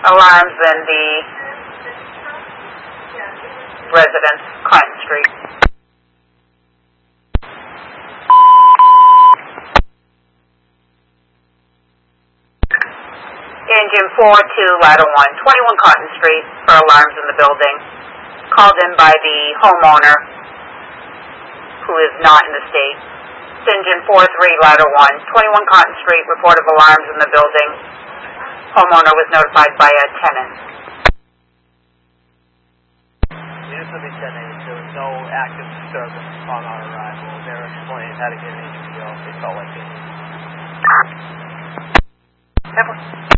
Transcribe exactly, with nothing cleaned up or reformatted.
alarms in the residence, Clinton Street. Engine four two, ladder one, twenty-one Cotton Street for alarms in the building. Called in by the homeowner who is not in the state. Engine four three, ladder one, twenty-one Cotton Street, report of alarms in the building. Homeowner was notified by a tenant. Unit seven ten eight, there was no active disturbance on our arrival. They were explaining how to get an H P O if they felt like it. Never.